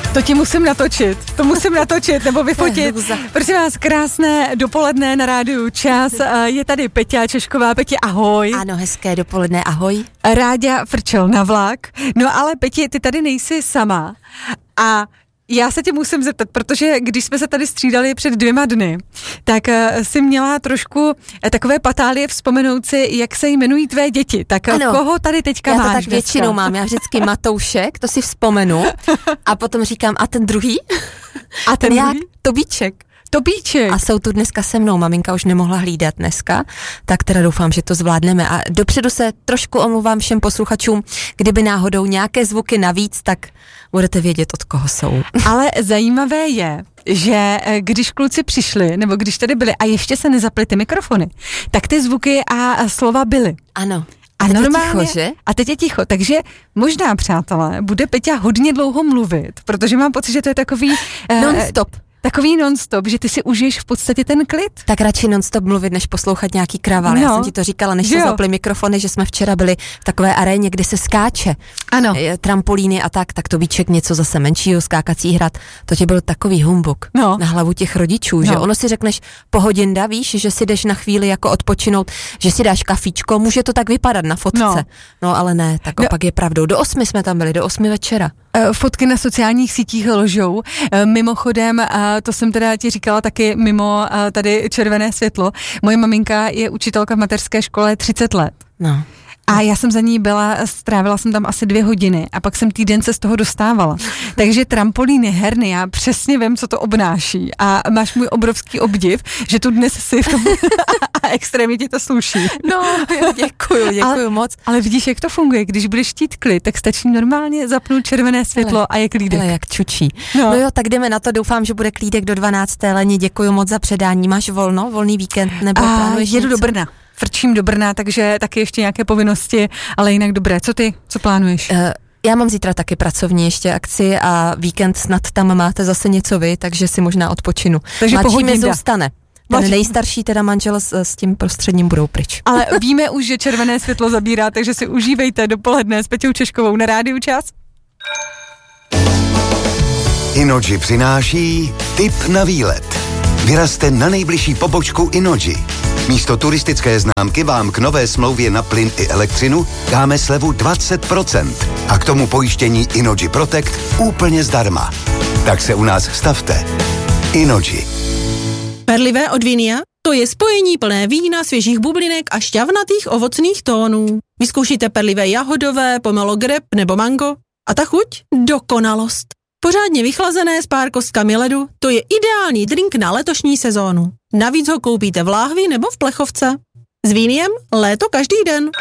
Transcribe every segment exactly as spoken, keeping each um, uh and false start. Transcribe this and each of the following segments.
To ti musím natočit, to musím natočit nebo vyfotit. Prosím vás, krásné dopoledne na rádiu Čas. Je tady Peťa Češková. Peti, ahoj. Ano, hezké dopoledne, ahoj. Ráďa frčel na vlak. No ale Peti, ty tady nejsi sama. A já se tě musím zeptat, protože když jsme se tady střídali před dvěma dny, tak uh, jsi měla trošku uh, takové patálie vzpomenout si, jak se jmenují tvé děti. Tak uh, koho tady teďka já máš? Já to tak dneska? Většinou mám, já vždycky Matoušek, to si vzpomenu a potom říkám, a ten druhý? A ten, ten jak? druhý? Tobíček. Tobíček. A jsou tu dneska se mnou, maminka už nemohla hlídat dneska, tak teda doufám, že to zvládneme. A dopředu se trošku omluvám všem posluchačům, kdyby náhodou nějaké zvuky navíc, tak budete vědět, od koho jsou. Ale zajímavé je, že když kluci přišli, nebo když tady byli a ještě se nezaply ty mikrofony, tak ty zvuky a slova byly. Ano. A, a teď normálně, je ticho, že? A teď je ticho, takže možná, přátelé, bude Peťa hodně dlouho mluvit, protože mám pocit, že to je takový... Non-stop. Takový non-stop, že ty si užiješ v podstatě ten klid. Tak radši non-stop mluvit, než poslouchat nějaký kraval. No. Já jsem ti to říkala, než se zaply mikrofony, že jsme včera byli v takové aréně, kde se skáče. Ano. Trampolíny a tak, tak Tobíček něco zase menšího, skákací hrad. To tě byl takový humbuk no. na hlavu těch rodičů, no. že ono si řekneš pohodinda, víš, že si jdeš na chvíli jako odpočinout, že si dáš kafíčko, může to tak vypadat na fotce. No, no ale ne, tak no. opak je pravdou. Do osmi jsme tam byli, do osmi večera. Fotky na sociálních sítích lžou. Mimochodem, to jsem teda ti říkala taky mimo tady červené světlo. Moje maminka je učitelka v mateřské škole třicet let. No. A já jsem za ní byla, strávila jsem tam asi dvě hodiny a pak jsem týden se z toho dostávala. Takže trampolíny, herny, já přesně vím, co to obnáší a máš můj obrovský obdiv, že tu dnes jsi v tom a extrémně ti to sluší. No, děkuju, děkuju ale, moc. Ale vidíš, jak to funguje, když budeš chtít klid, tak stačí normálně zapnout červené světlo hele, a je klídek. Ale jak čučí. No. no jo, tak jdeme na to, doufám, že bude klídek do dvanácté Leni, děkuju moc za předání. Máš volno, volný víkend nebo plánuješ jedu něco? do Brna. Frčím do Brna, takže taky ještě nějaké povinnosti, ale jinak dobré. Co ty? Co plánuješ? Uh, já mám zítra taky pracovní ještě akci a víkend snad tam máte zase něco vy, takže si možná odpočinu. Takže mladší mi zůstane. Ten Mladší. nejstarší teda manžel s, s tím prostředním budou pryč. Ale víme už, že červené světlo zabírá, takže si užívejte dopoledne s Peťou Češkovou na rádiu Čas. Innogy přináší tip na výlet. Vyrazte na nejbližší pobočku Innogy. Místo turistické známky vám k nové smlouvě na plyn i elektřinu dáme slevu dvacet procent a k tomu pojištění Innogy Protect úplně zdarma. Tak se u nás stavte. Innogy. Perlivé od Vinia? To je spojení plné vína, svěžích bublinek a šťavnatých ovocných tónů. Vyzkoušíte perlivé jahodové, pomelo grep nebo mango a ta chuť? Dokonalost. Pořádně vychlazené s pár kostkami ledu, to je ideální drink na letošní sezónu. Navíc ho koupíte v láhvi nebo v plechovce. S Viniem léto každý den.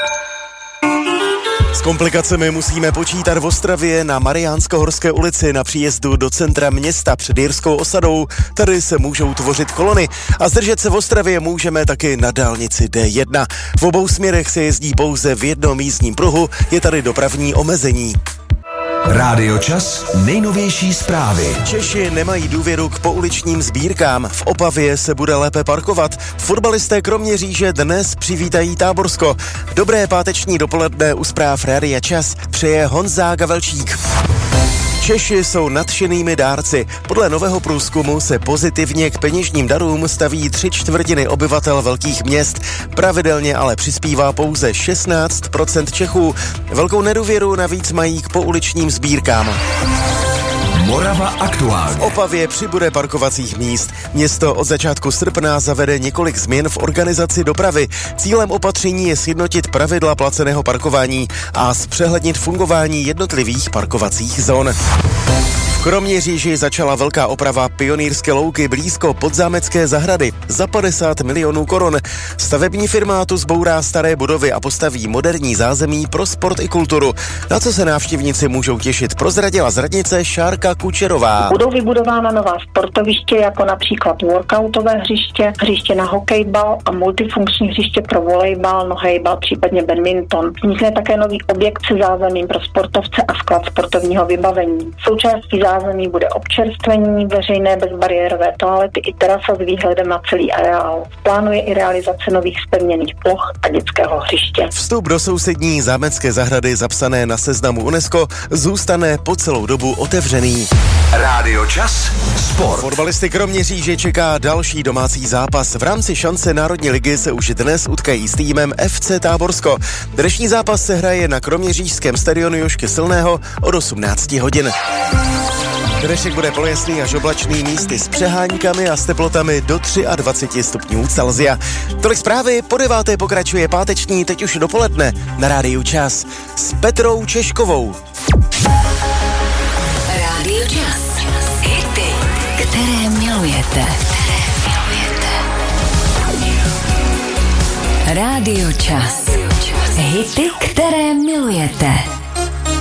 S komplikacemi musíme počítat v Ostravě na Mariánsko-horské ulici na příjezdu do centra města před Jirskou osadou. Tady se můžou tvořit kolony a zdržet se v Ostravě můžeme taky na dálnici D jedna. V obou směrech se jezdí pouze v jednom jízdním pruhu, je tady dopravní omezení. Rádio Čas, nejnovější zprávy. Češi nemají důvěru k pouličním sbírkám. V Opavě se bude lépe parkovat. Fotbalisté Kroměříže dnes přivítají Táborsko. Dobré páteční dopoledne u zpráv Rádia Čas přeje Honza Gavelčík. Češi jsou nadšenými dárci. Podle nového průzkumu se pozitivně k peněžním darům staví tři čtvrtiny obyvatel velkých měst. Pravidelně ale přispívá pouze šestnáct procent Čechů. Velkou nedůvěru navíc mají k pouličním sbírkám. Morava aktuálně. V Opavě přibude parkovacích míst. Město od začátku srpna zavede několik změn v organizaci dopravy. Cílem opatření je sjednotit pravidla placeného parkování a zpřehlednit fungování jednotlivých parkovacích zón. V Kroměříži začala velká oprava Pionýrské louky blízko Podzámecké zahrady za padesát milionů korun. Stavební firma tu zbourá staré budovy a postaví moderní zázemí pro sport i kulturu. Na co se návštěvníci můžou těšit, prozradila z radnice Šárka Kučerová. Budou vybudována nová sportoviště, jako například workoutové hřiště, hřiště na hokejbal a multifunkční hřiště pro volejbal, nohejbal, případně badminton. Vznikne také nový objekt se zázemím pro sportovce a sklad sportovního vybavení. Součástí zázemí zázemí bude občerstvení, veřejné bezbariérové toalety i terasa s výhledem na celý areál. Plánuje i realizace nových zpevněných ploch a dětského hřiště. Vstup do sousední zámecké zahrady zapsané na seznamu UNESCO zůstane po celou dobu otevřený. Rádio Čas. Sport. Fotbalisty Kroměříže čeká další domácí zápas. V rámci šance Národní ligy se už dnes utkají s týmem F C Táborsko. Dnešní zápas se hraje na kroměřížském stadionu Jožky Silného od osmnáct hodin. Dnešek bude polojasný až oblačný, místy s přeháňkami a s teplotami do dvacet tři stupňů Celsia. Tolik zprávy, po deváté pokračuje páteční, teď už dopoledne na Rádiu Čas s Petrou Češkovou. Rádio Čas. Hity, které milujete. Rádio Čas. Hity, které milujete.